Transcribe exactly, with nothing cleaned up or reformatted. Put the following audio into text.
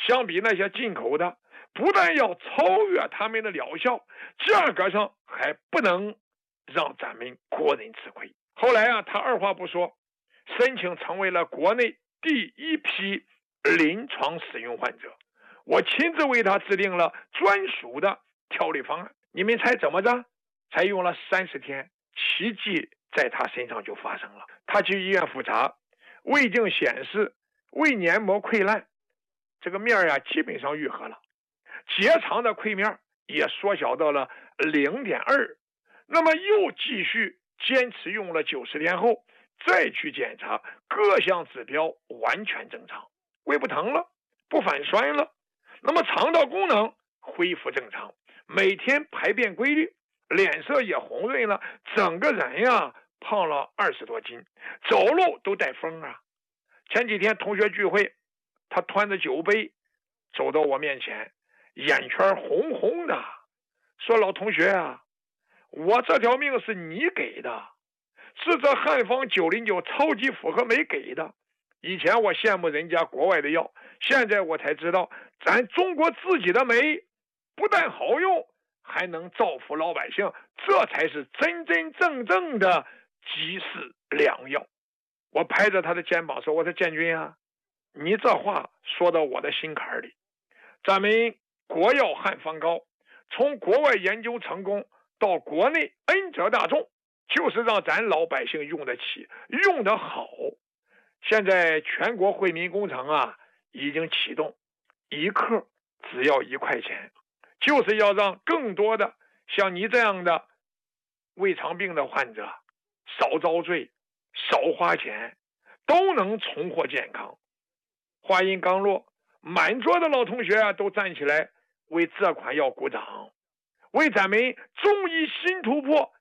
相比那些进口的，不但要超越他们的疗效，价格上还不能让咱们国人吃亏。后来啊，他二话不说，申请成为了国内第一批临床使用患者。我亲自为他制定了专属的调理方案。你们猜怎么着？才用了三十天，奇迹在他身上就发生了。他去医院复查，胃镜显示胃黏膜溃烂，这个面呀、啊、基本上愈合了，结肠的溃面也缩小到了 零点二。 那么又继续坚持用了九十天后，再去检查，各项指标完全正常，胃不疼了，不反酸了，那么肠道功能恢复正常，每天排便规律，脸色也红润了，整个人呀胖了二十多斤，走路都带风啊。前几天同学聚会，他端着酒杯走到我面前，眼圈红红的，说：“老同学啊，我这条命是你给的，是这汉方九零九超级复合酶给的。以前我羡慕人家国外的药，现在我才知道咱中国自己的酶不但好用，还能造福老百姓，这才是真真正正的济世良药。”我拍着他的肩膀说：“我说建军啊，你这话说到我的心坎里。咱们国药汉方膏从国外研究成功到国内恩泽大众，就是让咱老百姓用得起，用得好。现在全国惠民工程啊已经启动，一克只要一块钱，就是要让更多的像你这样的胃肠病的患者少遭罪，少花钱，都能重获健康。”话音刚落，满桌的老同学啊都站起来为这款药鼓掌，为咱们中医新突破